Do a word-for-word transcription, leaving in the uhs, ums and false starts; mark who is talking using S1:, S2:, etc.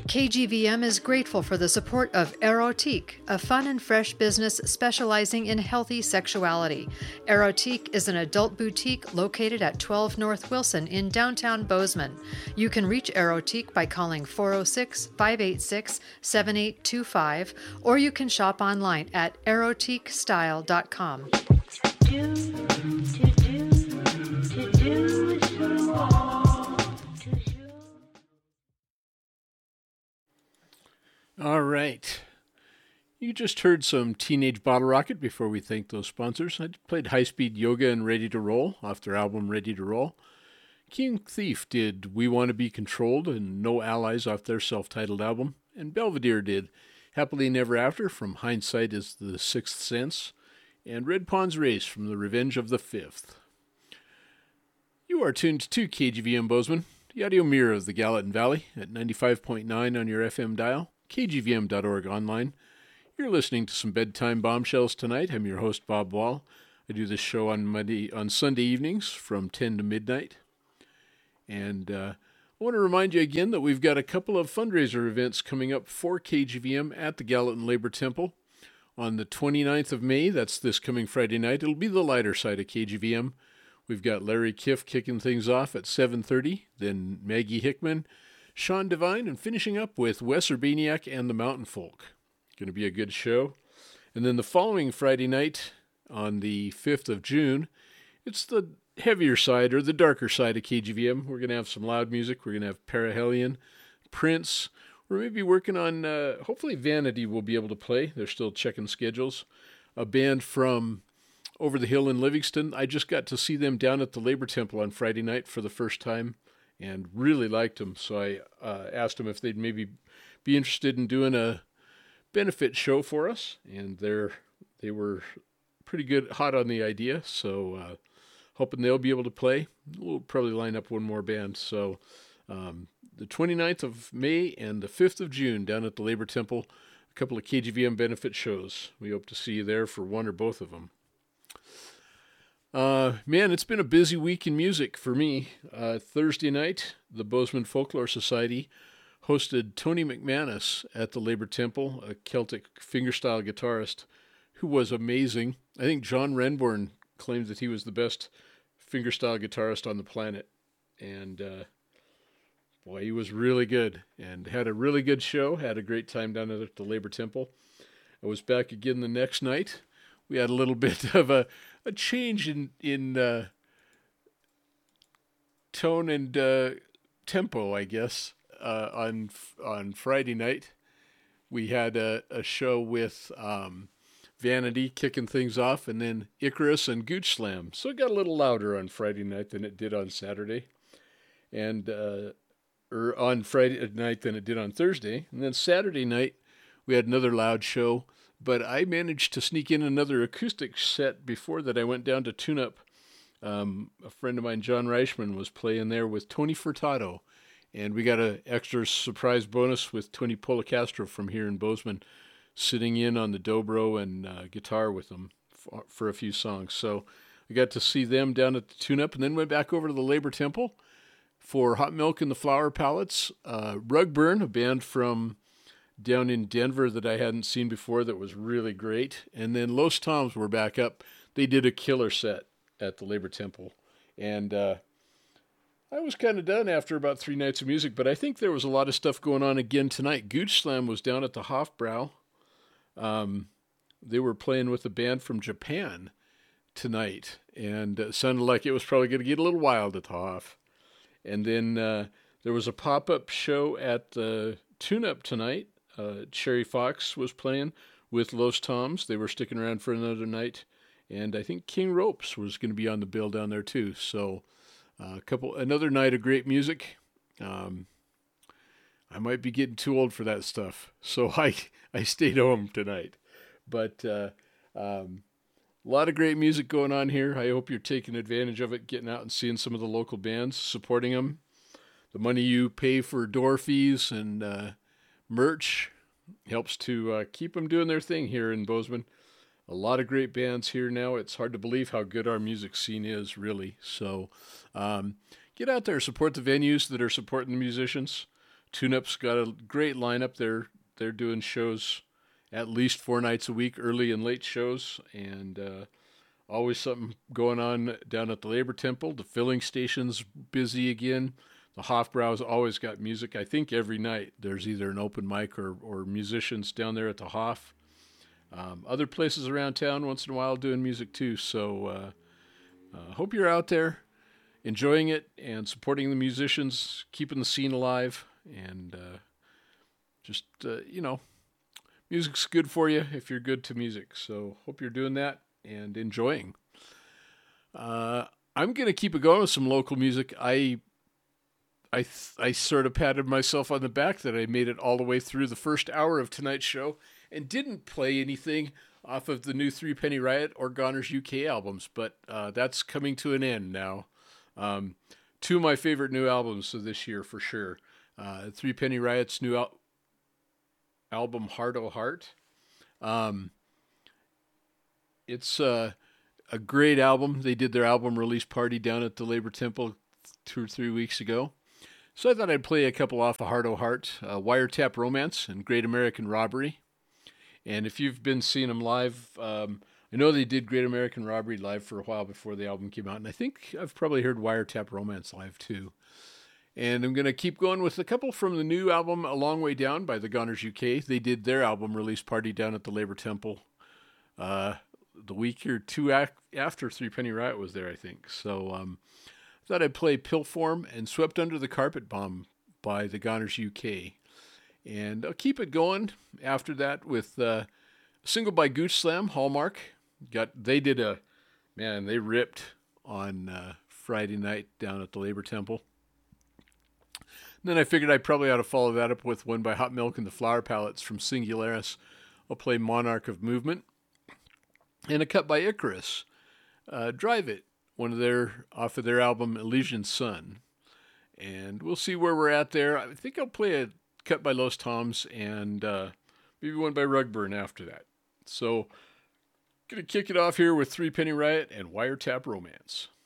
S1: K G V M is grateful for the support of Erotique, a fun and fresh business specializing in healthy sexuality. Erotique is an adult boutique located at twelve North Wilson in downtown Bozeman. You can reach Erotique by calling four oh six, five eight six, seven eight two five, or you can shop online at erotique style dot com.
S2: Do, to do, to do some more, to do.
S3: All right. You just heard some Teenage Bottle Rocket before we thank those sponsors. I played High Speed Yoga and Ready to Roll off their album Ready to Roll. King Thief did We Want to Be Controlled and No Allies off their self-titled album. And Belvedere did Happily Never After from Hindsight is the Sixth Sense. And Red Pond's Race from The Revenge of the Fifth. You are tuned to K G V M Bozeman, the audio mirror of the Gallatin Valley at ninety-five point nine on your F M dial. K G V M dot org online. You're listening to some Bedtime Bombshells tonight. I'm your host, Bob Wall. I do this show on Monday, on Sunday evenings from ten to midnight. And uh, I want to remind you again that we've got a couple of fundraiser events coming up for K G V M at the Gallatin Labor Temple. On the twenty-ninth of May, that's this coming Friday night, it'll be the lighter side of K G V M. We've got Larry Kiff kicking things off at seven thirty, then Maggie Hickman, Sean Devine, and finishing up with Wes Urbaniak and the Mountain Folk. Going to be a good show. And then the following Friday night, on the fifth of June, it's the heavier side, or the darker side of K G V M. We're going to have some loud music. We're going to have Parahelion, Prince. We're maybe working on, uh, hopefully Vanity will be able to play. They're still checking schedules. A band from Over the Hill in Livingston. I just got to see them down at the Labor Temple on Friday night for the first time, and really liked them. So I uh, asked them if they'd maybe be interested in doing a benefit show for us, and they're they were pretty good, hot on the idea. So uh, hoping they'll be able to play. We'll probably line up one more band. So um, the twenty-ninth of May and the fifth of June down at the Labor Temple, a couple of K G V M benefit shows. We hope to see you there for one or both of them. Uh, man, it's been a busy week in music for me. Uh, Thursday night, the Bozeman Folklore Society hosted Tony McManus at the Labor Temple, a Celtic fingerstyle guitarist who was amazing. I think John Renborn claimed that he was the best fingerstyle guitarist on the planet. And, uh, boy, he was really good and had a really good show, had a great time down at the Labor Temple. I was back again the next night. We had a little bit of a, a change in, in uh, tone and uh, tempo, I guess, uh, on on Friday night. We had a, a show with um, Vanity kicking things off, and then Icarus and Gooch Slam. So it got a little louder on Friday night than it did on Saturday, and uh, or on Friday night than it did on Thursday. And then Saturday night, we had another loud show. But I managed to sneak in another acoustic set before that. I went down to Tune Up. Um, a friend of mine, John Reichman, was playing there with Tony Furtado. And we got an extra surprise bonus with Tony Policastro from here in Bozeman sitting in on the dobro and uh, guitar with them for, for a few songs. So we got to see them down at the Tune Up, and then went back over to the Labor Temple for Hot Milk and the Flower Palettes. Uh, Rugburn, a band from down in Denver that I hadn't seen before that was really great. And then Los Toms were back up. They did a killer set at the Labor Temple. And uh, I was kind of done after about three nights of music, but I think there was a lot of stuff going on again tonight. Gooch Slam was down at the Hofbrau. Um, they were playing with a band from Japan tonight, and it sounded like it was probably going to get a little wild at the Hof. And then uh, there was a pop-up show at the Tune-Up tonight. Uh, Sherry Fox was playing with Los Toms. They were sticking around for another night. And I think King Ropes was going to be on the bill down there too. So uh, a couple, another night of great music. Um, I might be getting too old for that stuff. So I, I stayed home tonight. But uh, um, a lot of great music going on here. I hope you're taking advantage of it, getting out and seeing some of the local bands, supporting them. The money you pay for door fees and uh, merch helps to uh, keep them doing their thing here in Bozeman. A lot of great bands here now. It's hard to believe how good our music scene is, really. So um, get out there, support the venues that are supporting the musicians. Tune Up's got a great lineup. They're they're doing shows at least four nights a week, early and late shows, and uh, always something going on down at the Labor Temple. The filling station's busy again. The Hofbrau's always got music. I think every night there's either an open mic or, or musicians down there at the Hof. Um, other places around town once in a while doing music too. So uh, uh, hope you're out there enjoying it and supporting the musicians, keeping the scene alive, and uh, just, uh, you know, music's good for you if you're good to music. So hope you're doing that and enjoying. Uh, I'm going to keep it going with some local music. I I th- I sort of patted myself on the back that I made it all the way through the first hour of tonight's show and didn't play anything off of the new Three Penny Riot or Goners U K albums, but uh, that's coming to an end now. Um, two of my favorite new albums of this year for sure. Uh, Three Penny Riot's new al- album, Heart O' Heart. Um, it's uh, a great album. They did their album release party down at the Labor Temple two or three weeks ago. So I thought I'd play a couple off of Heart O' Heart, uh, Wiretap Romance and Great American Robbery. And if you've been seeing them live, um, I know they did Great American Robbery live for a while before the album came out. And I think I've probably heard Wiretap Romance live too. And I'm going to keep going with a couple from the new album, A Long Way Down by the Goners U K. They did their album release party down at the Labor Temple uh, the week or two ac- after Three Penny Riot was there, I think. So um, I thought I'd play Pillform and Swept Under the Carpet Bomb by the Goners U K. And I'll keep it going after that with uh, a single by Gooch Slam, Hallmark. Got They did a, man, they ripped on uh, Friday night down at the Labor Temple. And then I figured I probably ought to follow that up with one by Hot Milk and the Flower Palettes from Singularis. I'll play Monarch of Movement. And a cut by Icarus, uh, Drive It, one of their, off of their album Elysian Sun. And we'll see where we're at there. I think I'll play a cut by Los Toms and uh, maybe one by Rugburn after that. So, gonna kick it off here with Three Penny Riot and Wiretap Romance.